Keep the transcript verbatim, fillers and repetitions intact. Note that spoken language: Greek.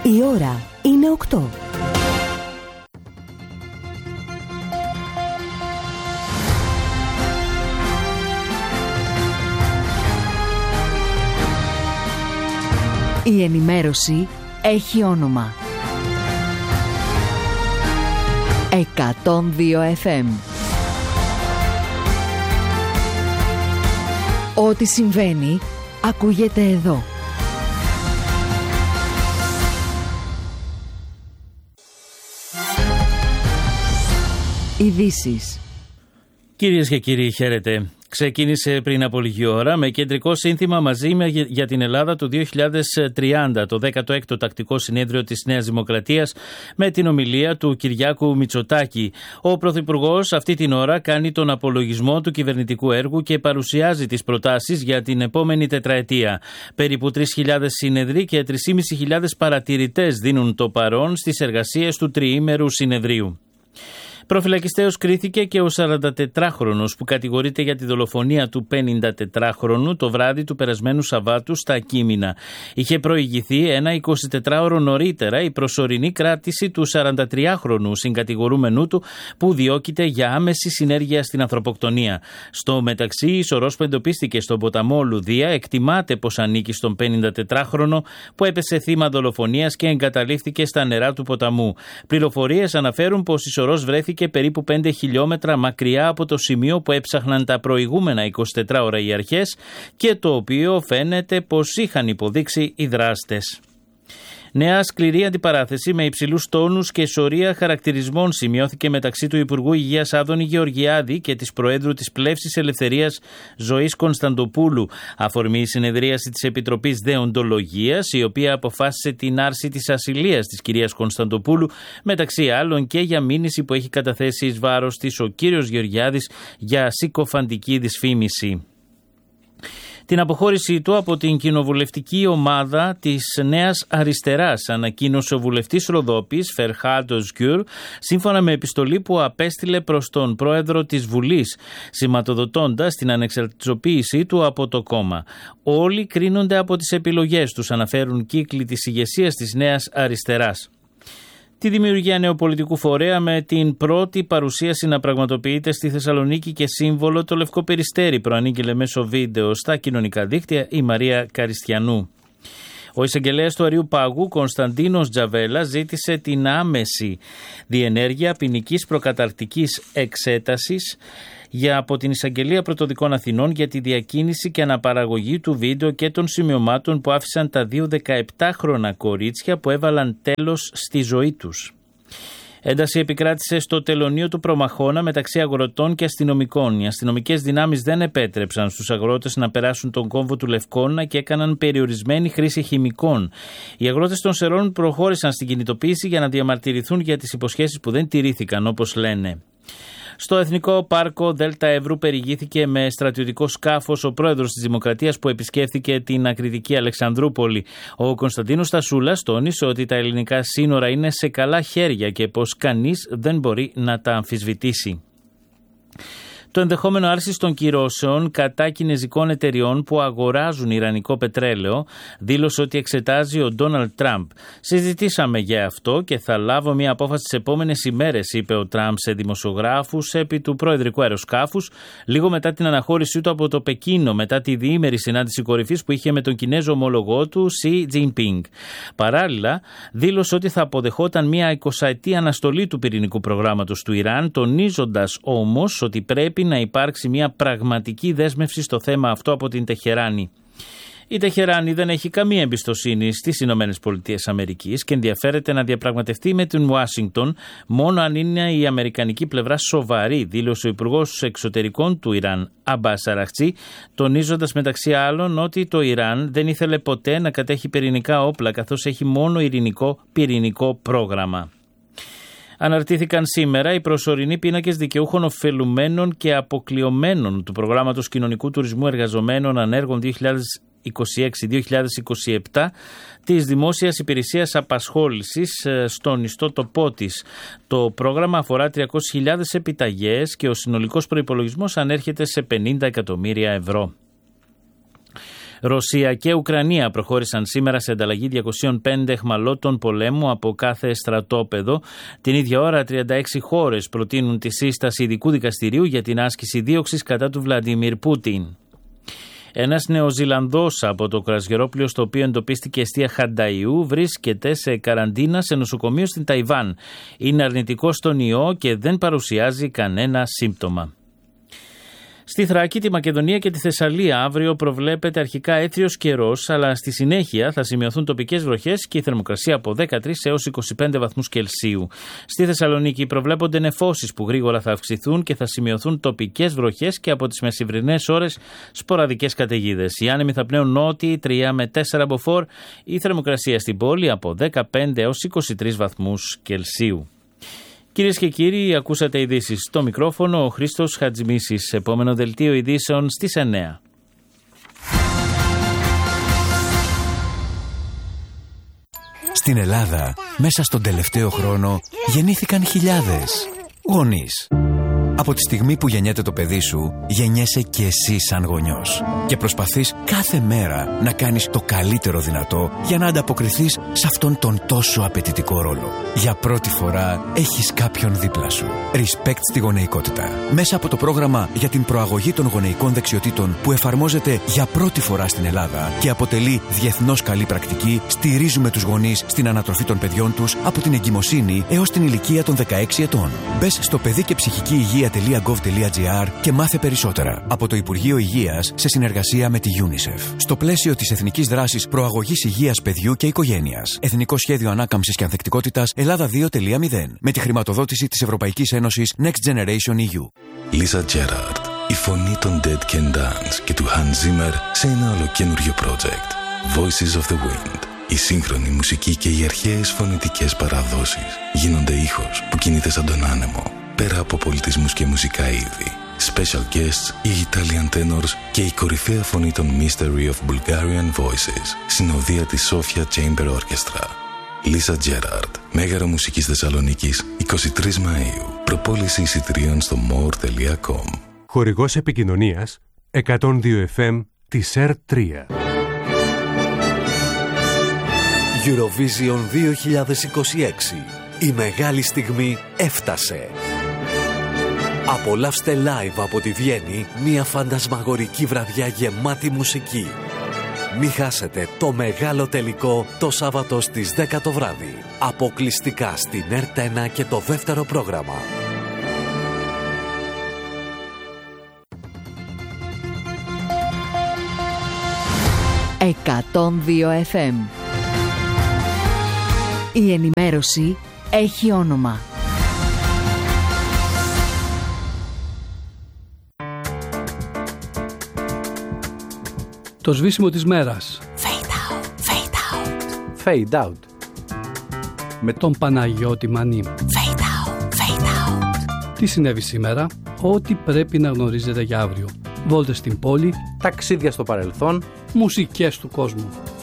Η ώρα είναι οκτώ. Η ενημέρωση έχει όνομα. εκατόν δύο εφ εμ. Ό,τι συμβαίνει, ακούγεται εδώ. Ειδήσεις. Κυρίες και κύριοι, χαίρετε. Ξεκίνησε πριν από λίγη ώρα με κεντρικό σύνθημα «Μαζί για την Ελλάδα του δύο χιλιάδες τριάντα», το δέκατο έκτο τακτικό συνέδριο της Νέας Δημοκρατίας, με την ομιλία του Κυριάκου Μητσοτάκη. Ο Πρωθυπουργός αυτή την ώρα κάνει τον απολογισμό του κυβερνητικού έργου και παρουσιάζει τις προτάσεις για την επόμενη τετραετία. Περίπου τρεις χιλιάδες συνεδροί και τρεις χιλιάδες πεντακόσιοι παρατηρητές δίνουν το παρόν στις εργασίες του τριήμερου συνεδρίου. Προφυλακιστέως κρίθηκε και ο σαραντατετράχρονος που κατηγορείται για τη δολοφονία του πενηντατετράχρονου το βράδυ του περασμένου Σαββάτου στα Κείμηνα. Είχε προηγηθεί ένα εικοσιτετράωρο νωρίτερα η προσωρινή κράτηση του σαραντατριάχρονου συγκατηγορούμενού του που διώκεται για άμεση συνέργεια στην ανθρωποκτονία. Στο μεταξύ, η σωρός που εντοπίστηκε στον ποταμό Λουδία εκτιμάται πως ανήκει στον πενηντατετράχρονο που έπεσε θύμα δολοφονίας και εγκαταλείφθηκε στα νερά του ποταμού. Πληροφορίες αναφέρουν πως η σωρός βρέθηκε και περίπου πέντε χιλιόμετρα μακριά από το σημείο που έψαχναν τα προηγούμενα εικοσιτέσσερις ώρα οι αρχές και το οποίο φαίνεται πως είχαν υποδείξει οι δράστες. Νέα σκληρή αντιπαράθεση με υψηλούς τόνους και σωρία χαρακτηρισμών σημειώθηκε μεταξύ του Υπουργού Υγείας Άδωνη Γεωργιάδη και της Προέδρου της Πλεύσης Ελευθερίας Ζωής Κωνσταντοπούλου. Αφορμή η συνεδρίαση της Επιτροπής Δεοντολογίας, η οποία αποφάσισε την άρση της ασυλίας της κυρίας Κωνσταντοπούλου, μεταξύ άλλων και για μήνυση που έχει καταθέσει εις βάρος της ο κύριος Γεωργιάδης για συκοφαντική δυσφήμιση. Την αποχώρησή του από την κοινοβουλευτική ομάδα της Νέας Αριστεράς ανακοίνωσε ο βουλευτής Ροδόπης, Φερχάντ Οσγκιούρ, σύμφωνα με επιστολή που απέστειλε προς τον πρόεδρο της Βουλής, σηματοδοτώντας την ανεξαρτητοποίησή του από το κόμμα. Όλοι κρίνονται από τις επιλογές τους, αναφέρουν κύκλοι της ηγεσίας της Νέας Αριστεράς. Τη δημιουργία νέου πολιτικού φορέα με την πρώτη παρουσίαση να πραγματοποιείται στη Θεσσαλονίκη και σύμβολο το Λευκό Περιστέρι προανήγγειλε μέσω βίντεο στα κοινωνικά δίκτυα η Μαρία Καριστιανού. Ο εισαγγελέας του Αριού Πάγου, Κωνσταντίνος Τζαβέλα, ζήτησε την άμεση διενέργεια ποινικής προκαταρκτικής εξέτασης για από την Εισαγγελία Πρωτοδικών Αθηνών για τη διακίνηση και αναπαραγωγή του βίντεο και των σημειωμάτων που άφησαν τα δύο δεκαεπτάχρονα κορίτσια που έβαλαν τέλος στη ζωή τους. Ένταση επικράτησε στο τελωνείο του Προμαχώνα μεταξύ αγροτών και αστυνομικών. Οι αστυνομικές δυνάμεις δεν επέτρεψαν στους αγρότες να περάσουν τον κόμβο του Λευκώνα και έκαναν περιορισμένη χρήση χημικών. Οι αγρότες των Σερών προχώρησαν στην κινητοποίηση για να διαμαρτυρηθούν για τις υποσχέσεις που δεν τηρήθηκαν, όπως λένε. Στο Εθνικό Πάρκο Δέλτα Εύρου περιηγήθηκε με στρατιωτικό σκάφος ο πρόεδρος της Δημοκρατίας που επισκέφθηκε την ακριτική Αλεξανδρούπολη. Ο Κωνσταντίνος Στασούλας τόνισε ότι τα ελληνικά σύνορα είναι σε καλά χέρια και πως κανείς δεν μπορεί να τα αμφισβητήσει. Το ενδεχόμενο άρσης των κυρώσεων κατά κινεζικών εταιριών που αγοράζουν ιρανικό πετρέλαιο δήλωσε ότι εξετάζει ο Ντόναλντ Τραμπ. Συζητήσαμε για αυτό και θα λάβω μια απόφαση τις επόμενες ημέρες, είπε ο Τραμπ σε δημοσιογράφους επί του προεδρικού αεροσκάφους, λίγο μετά την αναχώρησή του από το Πεκίνο, μετά τη διήμερη συνάντηση κορυφής που είχε με τον Κινέζο ομολογό του Xi Jinping. Παράλληλα, δήλωσε ότι θα αποδεχόταν μια εικοσαετή αναστολή του πυρηνικού προγράμματος του Ιράν, τονίζοντας όμως ότι πρέπει να υπάρξει μια πραγματική δέσμευση στο θέμα αυτό από την Τεχεράνη. Η Τεχεράνη δεν έχει καμία εμπιστοσύνη στις Ηνωμένες Πολιτείες Αμερικής και ενδιαφέρεται να διαπραγματευτεί με την Ουάσιγκτον μόνο αν είναι η αμερικανική πλευρά σοβαρή, δήλωσε ο Υπουργός Εξωτερικών του Ιράν, Αμπάς Αραχτζή, τονίζοντας μεταξύ άλλων ότι το Ιράν δεν ήθελε ποτέ να κατέχει πυρηνικά όπλα, καθώς έχει μόνο ειρηνικό πυρηνικό πρόγραμμα. Αναρτήθηκαν σήμερα οι προσωρινοί πίνακες δικαιούχων ωφελουμένων και αποκλειωμένων του προγράμματος κοινωνικού τουρισμού εργαζομένων ανέργων δύο χιλιάδες είκοσι έξι δύο χιλιάδες είκοσι επτά της Δημόσιας Υπηρεσίας Απασχόλησης στον ιστότοπό της. Το πρόγραμμα αφορά τριακόσιες χιλιάδες επιταγές και ο συνολικός προϋπολογισμός ανέρχεται σε πενήντα εκατομμύρια ευρώ. Ρωσία και Ουκρανία προχώρησαν σήμερα σε ανταλλαγή διακοσίων πέντε αιχμαλώτων πολέμου από κάθε στρατόπεδο. Την ίδια ώρα, τριάντα έξι χώρες προτείνουν τη σύσταση ειδικού δικαστηρίου για την άσκηση δίωξης κατά του Βλαντιμίρ Πούτιν. Ένας Νεοζηλανδός από το κρουαζιερόπλοιο στο οποίο εντοπίστηκε εστία Χανταϊού βρίσκεται σε καραντίνα σε νοσοκομείο στην Ταϊβάν. Είναι αρνητικός στον ιό και δεν παρουσιάζει κανένα σύμπτωμα. Στη Θράκη, τη Μακεδονία και τη Θεσσαλία αύριο προβλέπεται αρχικά έθριος καιρός, αλλά στη συνέχεια θα σημειωθούν τοπικές βροχές και η θερμοκρασία από δεκατρείς έως είκοσι πέντε βαθμούς Κελσίου. Στη Θεσσαλονίκη προβλέπονται νεφώσεις που γρήγορα θα αυξηθούν και θα σημειωθούν τοπικές βροχές και από τις μεσημβρινές ώρες σποραδικές καταιγίδες. Οι άνεμοι θα πνέουν νότιοι τρία με τέσσερα μποφόρ, η θερμοκρασία στην πόλη από δεκαπέντε έως είκοσι τρεις βαθμούς Κελσίου. Κυρίες και κύριοι, ακούσατε ειδήσεις στο μικρόφωνο, ο Χρήστος Χατζημίσης. Επόμενο δελτίο ειδήσεων στις εννέα. Στην Ελλάδα, μέσα στον τελευταίο χρόνο, γεννήθηκαν χιλιάδες γονείς. Από τη στιγμή που γεννιέται το παιδί σου, γεννιέσαι και εσύ σαν γονιός. Και προσπαθείς κάθε μέρα να κάνεις το καλύτερο δυνατό για να ανταποκριθείς σε αυτόν τον τόσο απαιτητικό ρόλο. Για πρώτη φορά έχεις κάποιον δίπλα σου. Respect στη γονεϊκότητα. Μέσα από το πρόγραμμα για την προαγωγή των γονεϊκών δεξιοτήτων που εφαρμόζεται για πρώτη φορά στην Ελλάδα και αποτελεί διεθνώς καλή πρακτική, στηρίζουμε τους γονείς στην ανατροφή των παιδιών τους από την εγκυμοσύνη έως την ηλικία των δεκαέξι ετών. Μπες στο παιδί και ψυχική υγεία τελεία γκοβ τελεία τζι άρ και μάθε περισσότερα από το Υπουργείο Υγείας σε συνεργασία με τη UNICEF. Στο πλαίσιο της Εθνικής Δράσης Προαγωγής Υγείας Παιδιού και Οικογένειας. Εθνικό Σχέδιο Ανάκαμψης και Ανθεκτικότητας Ελλάδα δύο τελεία μηδέν. Με τη χρηματοδότηση της Ευρωπαϊκής Ένωσης Next Generation ι γιου. Lisa Gerrard, η φωνή των Dead Can Dance και του Hans Zimmer σε ένα ολοκένουργιο project. Voices of the Wind. Η σύγχρονη μουσική και οι αρχαίες φωνητικές παραδόσεις γίνονται ήχος που κινείται σαν τον άνεμο. Πέρα από πολιτισμούς και μουσικά είδη, special guests, οι Italian tenors και η κορυφαία φωνή των Mystery of Bulgarian Voices, συνοδεία της Sofia Chamber Orchestra. Lisa Gerrard, Μέγαρο Μουσικής Θεσσαλονίκης, εικοστή τρίτη Μαΐου. Προπόληση εισιτηρίων στο more τελεία com. Χορηγός επικοινωνίας εκατόν δύο εφ εμ της ΕΡ τρία. Eurovision δύο χιλιάδες είκοσι έξι. Η μεγάλη στιγμή έφτασε. Απολαύστε live από τη Βιέννη μια φαντασμαγορική βραδιά γεμάτη μουσική. Μη χάσετε το μεγάλο τελικό το Σάββατο στις δέκα το βράδυ. Αποκλειστικά στην ΕΡΤ ένα και το δεύτερο πρόγραμμα. εκατόν δύο εφ εμ. Η ενημέρωση έχει όνομα. Το σβήσιμο της μέρας. Fade out, fade out. Fade out. Με τον Παναγιώτη Μανή. Fade out, fade out. Τι συνέβη σήμερα, ό,τι πρέπει να γνωρίζετε για αύριο. Βόλτες στην πόλη, ταξίδια στο παρελθόν, μουσικές του κόσμου.